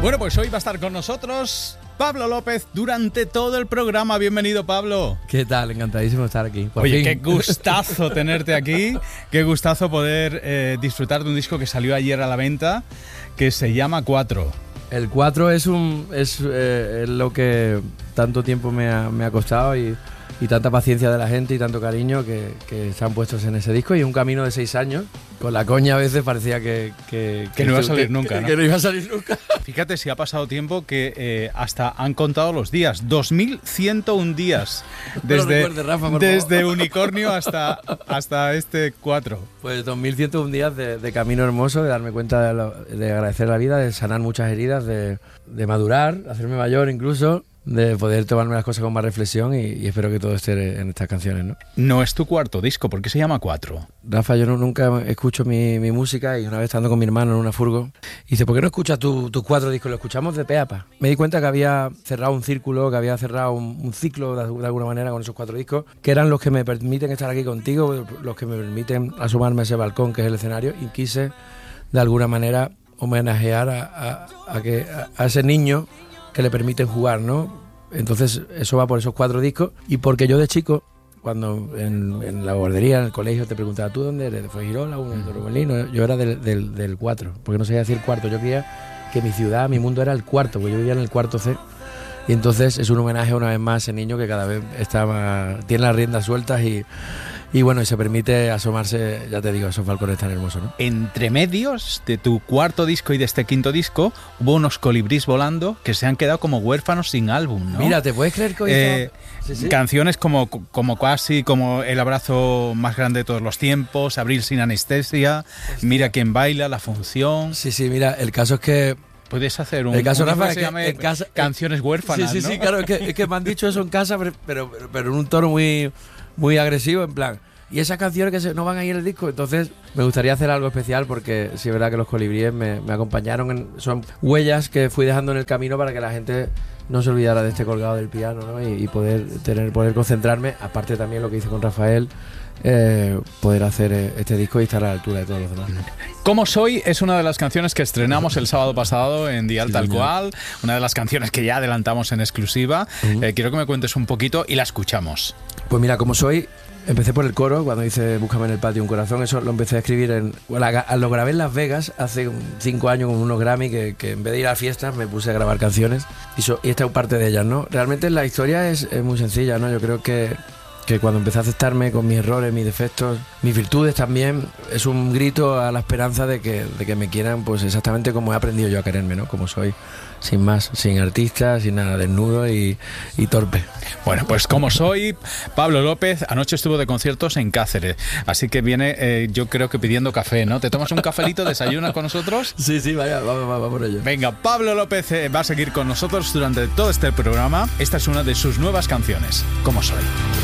Bueno, pues hoy va a estar con nosotros Pablo López durante todo el programa. Bienvenido, Pablo. ¿Qué tal? Encantadísimo de estar aquí. Oye, qué gustazo tenerte aquí. Qué gustazo poder disfrutar de un disco que salió ayer a la venta, que se llama 4. El 4 es lo que tanto tiempo me ha costado y tanta paciencia de la gente y tanto cariño que se han puesto en ese disco, y un camino de 6 años. Con la coña a veces parecía que no iba a salir nunca, ¿no? Que no iba a salir nunca. Fíjate si ha pasado tiempo que hasta han contado los días. 2101 días. Desde Unicornio hasta este 4. Pues 2101 días de camino hermoso, de darme cuenta de agradecer la vida, de sanar muchas heridas, de madurar, hacerme mayor incluso, de poder tomarme las cosas con más reflexión, y espero que todo esté en estas canciones, ¿no? No es tu cuarto disco, ¿por qué se llama 4? Rafa, yo nunca escucho mi música, y una vez estando con mi hermano en una furgo, dice, ¿por qué no escuchas tus 4 discos? Lo escuchamos de pe a pa. Me di cuenta que había cerrado un círculo, que había cerrado un ciclo de alguna manera con esos 4 discos, que eran los que me permiten estar aquí contigo, los que me permiten asomarme a ese balcón que es el escenario, y quise de alguna manera homenajear a ese niño que le permiten jugar, ¿no? Entonces eso va por esos 4 discos, y porque yo de chico, cuando en la guardería, en el colegio, te preguntaba, ¿tú dónde eres? ¿De Fuengirola o de Torremolinos? Yo era del 4, porque no sabía decir cuarto. Yo quería que mi ciudad, mi mundo era el cuarto, porque yo vivía en el cuarto C. Y entonces es un homenaje una vez más a ese niño que cada vez tiene las riendas sueltas y bueno, y se permite asomarse, ya te digo, esos balcones tan hermosos, ¿no? Entre medios de tu 4 disco y de este 5º disco hubo unos colibrís volando que se han quedado como huérfanos sin álbum, ¿no? Mira, ¿te puedes creer que sí. Canciones como Casi, como El abrazo más grande de todos los tiempos, Abril sin anestesia, Mira quién baila, La función... Sí, mira, el caso es que... Puedes hacer el caso, Rafa, que se llame Canciones huérfanas, sí, ¿no? Sí, claro, es que me han dicho eso en casa, pero en un tono muy agresivo, en plan... Y esas canciones que no van a ir en el disco, entonces me gustaría hacer algo especial, porque sí es verdad que los colibríes me acompañaron, son huellas que fui dejando en el camino para que la gente no se olvidara de este colgado del piano, ¿no? Y poder concentrarme, aparte también lo que hice con Rafael, poder hacer este disco y estar a la altura de todos los demás. Como soy es una de las canciones que estrenamos el sábado pasado en Dial sí, Tal Cual, una de las canciones que ya adelantamos en exclusiva. Quiero que me cuentes un poquito y la escuchamos. Pues mira, Como soy... Empecé por el coro, cuando hice Búscame en el patio un corazón. Eso lo empecé a escribir lo grabé en Las Vegas hace 5 años con unos Grammy, que en vez de ir a fiestas me puse a grabar canciones, y esta es parte de ellas, ¿no? Realmente la historia es muy sencilla, ¿no? Yo creo que cuando empecé a aceptarme con mis errores, mis defectos, mis virtudes también, es un grito a la esperanza de que me quieran, pues exactamente como he aprendido yo a quererme, ¿no? Como soy, sin más, sin artista, sin nada, desnudo y torpe. Bueno, pues Como soy, Pablo López anoche estuvo de conciertos en Cáceres, así que viene, yo creo que pidiendo café, ¿no? ¿Te tomas un cafelito, desayunas con nosotros? Sí, vaya, vamos por ello. Venga, Pablo López va a seguir con nosotros durante todo este programa. Esta es una de sus nuevas canciones, Como soy.